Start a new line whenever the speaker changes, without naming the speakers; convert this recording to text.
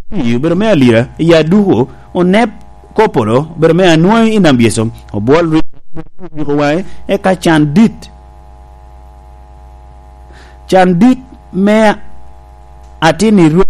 yu berme alira ya duho onep koporo berme anuai inambieso obol riwai e ka chandit me atini ru